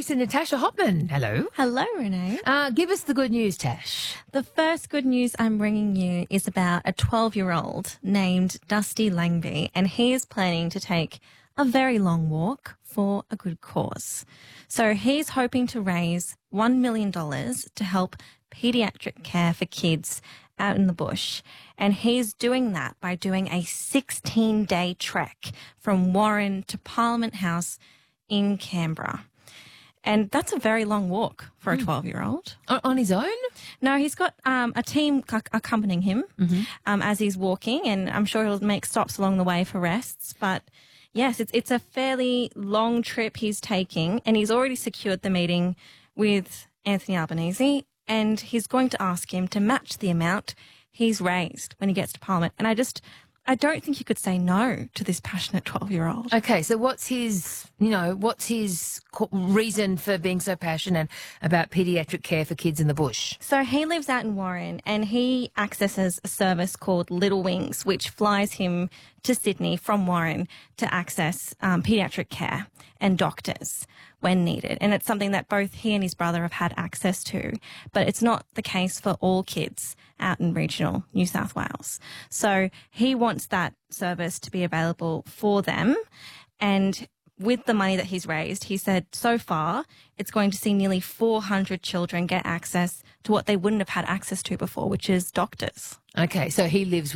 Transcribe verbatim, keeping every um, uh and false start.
to Natasha Hopman. Hello. Hello, Renee. Uh, give us the good news, Tash. The first good news I'm bringing you is about a twelve-year-old named Dusty Langby, and he is planning to take a very long walk for a good cause. So he's hoping to raise one million dollars to help paediatric care for kids out in the bush. And he's doing that by doing a sixteen-day trek from Warren to Parliament House in Canberra. And that's a very long walk for a twelve-year-old. On, on his own? No, he's got um, a team c- accompanying him Mm-hmm. um, as he's walking, and I'm sure he'll make stops along the way for rests. But yes, it's it's a fairly long trip he's taking, and he's already secured the meeting with Anthony Albanese, and he's going to ask him to match the amount he's raised when he gets to Parliament. And I just, I don't think you could say no to this passionate twelve-year-old. Okay, so what's his, you know, what's his co- reason for being so passionate about paediatric care for kids in the bush? So he lives out in Warren, and he accesses a service called Little Wings, which flies him to Sydney from Warren to access um, paediatric care and doctors when needed. And it's something that both he and his brother have had access to, but it's not the case for all kids out in regional New South Wales. So he wants that service to be available for them. And with the money that he's raised, he said so far it's going to see nearly four hundred children get access to what they wouldn't have had access to before, which is doctors. Okay, so he lives